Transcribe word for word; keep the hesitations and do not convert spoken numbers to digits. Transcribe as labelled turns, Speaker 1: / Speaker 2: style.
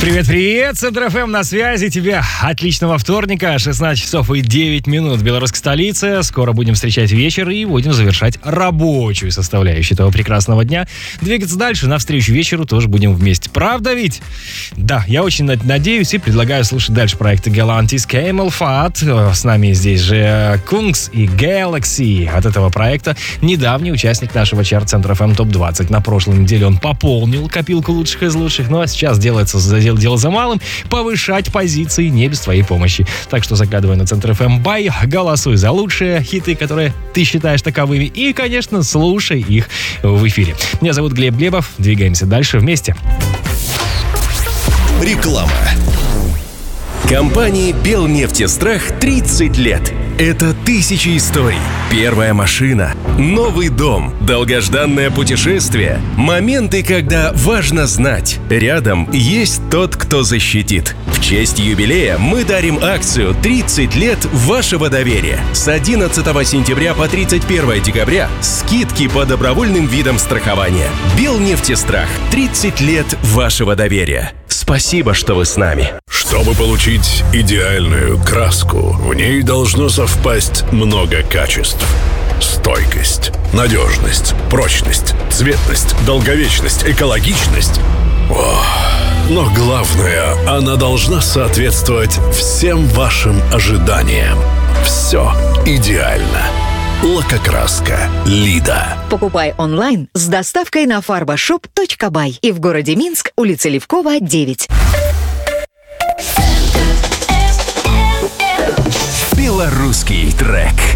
Speaker 1: Привет-привет, Центр эф эм на связи. Тебе отличного вторника, шестнадцать часов и девять минут в белорусской столице. Скоро будем встречать вечер и будем завершать рабочую составляющую этого прекрасного дня. Двигаться дальше, навстречу вечеру тоже будем вместе. Правда ведь? Да, я очень надеюсь и предлагаю слушать дальше проекты Galantis, Camel Fat. С нами здесь же Kungs и Galaxy. От этого проекта недавний участник нашего чарта Центр эф эм топ двадцать. На прошлой неделе он пополнил копилку лучших из лучших, ну а сейчас делается Дело, дело за малым, повышать позиции не без твоей помощи. Так что заглядывай на Центр эф эм Бай, голосуй за лучшие хиты, которые ты считаешь таковыми, и, конечно, слушай их в эфире. Меня зовут Глеб Глебов, двигаемся дальше вместе.
Speaker 2: Реклама. Компании «Белнефтестрах» тридцать лет. Это тысячи историй. Первая машина, новый дом, долгожданное путешествие. Моменты, когда важно знать. Рядом есть тот, кто защитит. В честь юбилея мы дарим акцию тридцать лет вашего доверия. С одиннадцатого сентября по тридцать первое декабря скидки по добровольным видам страхования. «Белнефтестрах» тридцать лет вашего доверия. Спасибо, что вы с нами.
Speaker 3: Чтобы получить идеальную краску, в ней должно совпасть много качеств. Стойкость, надежность, прочность, цветность, долговечность, экологичность. О, но главное, она должна соответствовать всем вашим ожиданиям. Все идеально. Лакокраска «Лида».
Speaker 4: Покупай онлайн с доставкой на фарбашоп точка бай и в городе Минск, улица Левкова, девять.
Speaker 2: Белорусский трек.